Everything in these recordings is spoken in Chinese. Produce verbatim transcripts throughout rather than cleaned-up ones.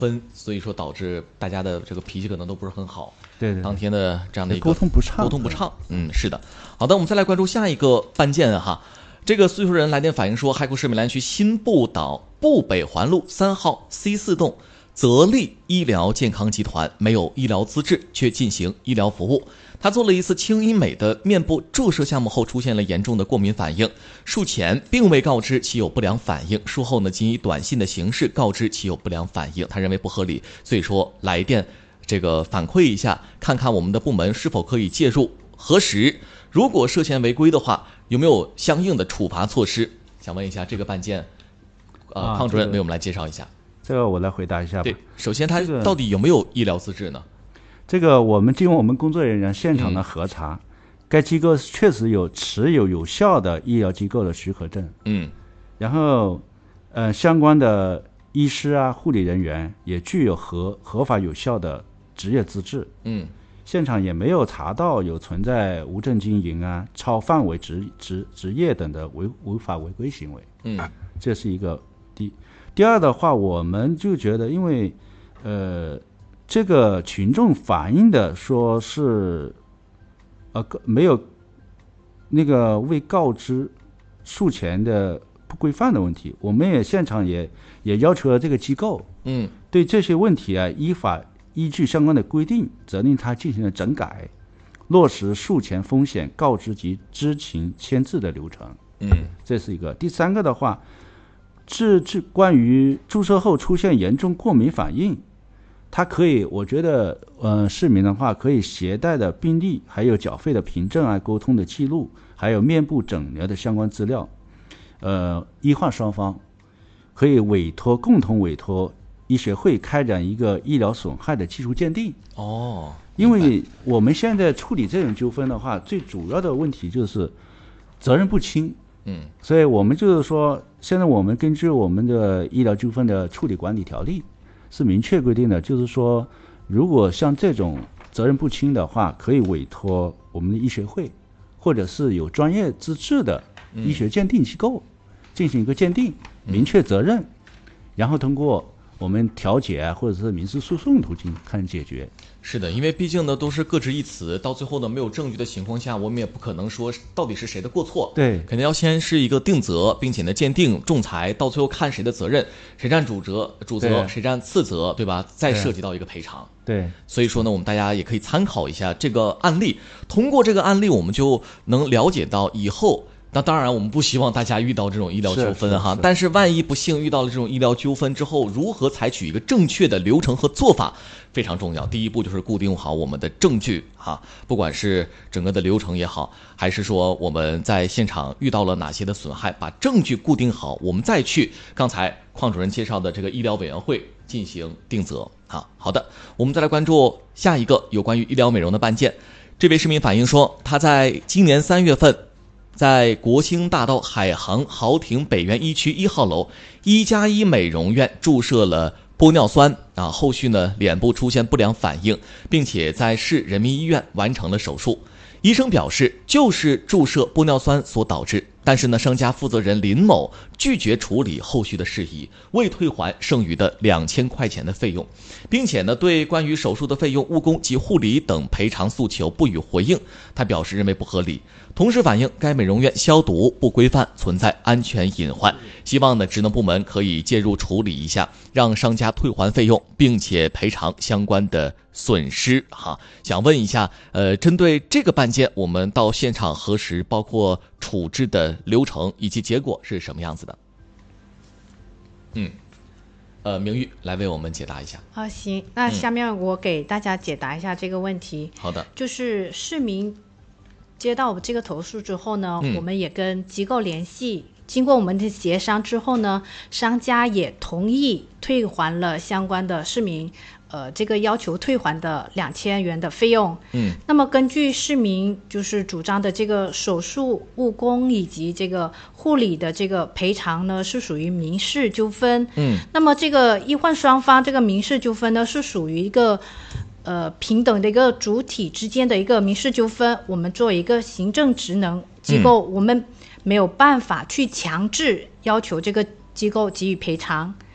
分，所以说导致大家的这个脾气可能都不是很好。 对 对, 对， 当天的这样的一个沟通不畅， 沟通不畅。嗯，是的。好的，我们再来关注下一个案件哈。这个岁数人来电反映说，海口市美兰区新布岛布北环路三号 C 四栋泽利医疗健康集团没有医疗资质，却进行医疗服务。他做了一次轻医美的面部注射项目后，出现了严重的过敏反应。术前并未告知其有不良反应，术后呢，仅以短信的形式告知其有不良反应，他认为不合理，所以说来电这个反馈一下，看看我们的部门是否可以介入核实。如果涉嫌违规的话，有没有相应的处罚措施？想问一下这个案件，呃， 啊、 邝主任为我们来介绍一下。 这个我来回答一下吧。 对，首先他到底有没有医疗资质呢？ 这个我们经过我们工作人员现场的核查，嗯、该机构确实有持有有效的医疗机构的许可证。 嗯， 然后，呃，相关的医师啊、护理人员也具有合合法有效的职业资质。 嗯， 现场也没有查到有存在无证经营啊、超范围职职职业等的违违法违规行为。 嗯， 这是一个第第二的话，我们就觉得，因为呃。这个群众反映的说是，呃，没有那个未告知术前的不规范的问题，我们也现场也也要求了这个机构， 嗯， 对这些问题啊，依法依据相关的规定，责令他进行了整改，落实术前风险告知及知情签字的流程。 嗯， 这是一个。第三个的话，是这关于注射后出现严重过敏反应。他可以，我觉得，呃，市民的话可以携带的病历，还有缴费的凭证啊、沟通的记录，还有面部诊疗的相关资料，呃，医患双方可以委托共同委托医学会开展一个医疗损害的技术鉴定。 哦， 因为我们现在处理这种纠纷的话，最主要的问题就是责任不清。 嗯， 所以我们就是说，现在我们根据我们的医疗纠纷的处理管理条例。是明确规定的，就是说，如果像这种责任不清的话，可以委托我们的医学会，或者是有专业资质的医学鉴定机构进行一个鉴定，明确责任，然后通过我们调解啊，或者是民事诉讼途径看解决。 是的，因为毕竟呢都是各执一词，到最后呢没有证据的情况下，我们也不可能说到底是谁的过错。 对， 肯定要先是一个定责，并且呢鉴定仲裁，到最后看谁的责任，谁占主责，主责谁占次责，对吧？再涉及到一个赔偿。 对， 所以说呢，我们大家也可以参考一下这个案例，通过这个案例，我们就能了解到以后。那当然，我们不希望大家遇到这种医疗纠纷哈，但是万一不幸遇到了这种医疗纠纷之后，如何采取一个正确的流程和做法非常重要。第一步就是固定好我们的证据哈，不管是整个的流程也好，还是说我们在现场遇到了哪些的损害，把证据固定好，我们再去刚才邝主任介绍的这个医疗委员会进行定责啊。好的，我们再来关注下一个有关于医疗美容的案件。这位市民反映说，他在今年三月份。在国兴大道海航豪庭北园一区一号楼一加一美容院注射了玻尿酸啊，后续呢脸部出现不良反应，并且在市人民医院完成了手术。医生表示就是注射玻尿酸所导致，但是呢商家负责人林某拒绝处理后续的事宜，未退还剩余的两千块钱的费用，并且呢对关于手术的费用、误工及护理等赔偿诉求不予回应。他表示认为不合理，同时反映该美容院消毒不规范，存在安全隐患，希望呢职能部门可以介入处理一下，让商家退还费用，并且赔偿相关的损失哈。想问一下，呃，针对这个案件，我们到现场核实，包括处置的流程以及结果是什么样子的？嗯，呃，明玉来为我们解答一下。 啊，行，那下面我给大家解答一下这个问题。 嗯、好的， 就是市民接到这个投诉之后呢，嗯、我们也跟机构联系。经过我们的协商之后呢，商家也同意退还了相关的市民呃这个要求退还的两千元的费用。嗯，那么根据市民就是主张的这个手术误工以及这个护理的这个赔偿呢，是属于民事纠纷。嗯，那么这个医患双方这个民事纠纷呢，是属于一个呃平等的一个主体之间的一个民事纠纷。我们作为一个行政职能机构，嗯、我们没有办法去强制要求这个机构给予赔偿。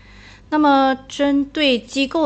那么针对机构